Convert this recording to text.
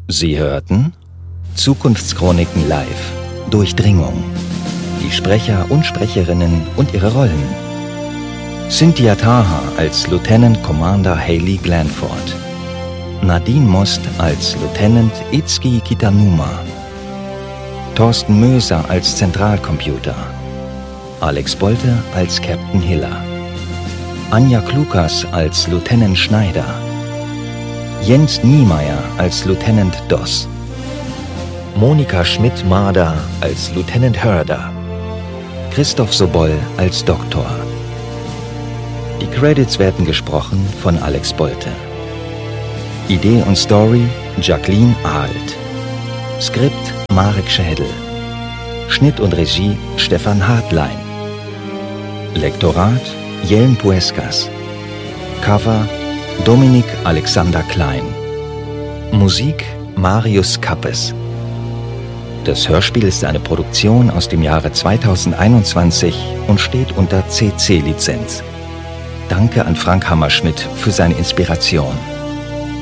Sie hörten Zukunftschroniken live. Durchdringung. Die Sprecher und Sprecherinnen und ihre Rollen. Cynthia Taha als Lieutenant Commander Hayley Glanford. Nadine Most als Lieutenant Itsuki Kitanuma. Thorsten Möser als Zentralcomputer. Alex Bolte als Captain Hiller. Anja Klukas als Lieutenant Schneider. Jens Niemeyer als Lieutenant Doss. Monika Schmidt-Marder als Lieutenant Hörder. Christoph Soboll als Doktor. Die Credits werden gesprochen von Alex Bolte. Idee und Story Jacqueline Ahlt. Skript Marek Schädel. Schnitt und Regie Stefan Hartlein. Lektorat Jelm Puescas. Cover Dominik Alexander Klein. Musik Marius Kappes. Das Hörspiel ist eine Produktion aus dem Jahre 2021 und steht unter CC-Lizenz. Danke an Frank Hammerschmidt für seine Inspiration.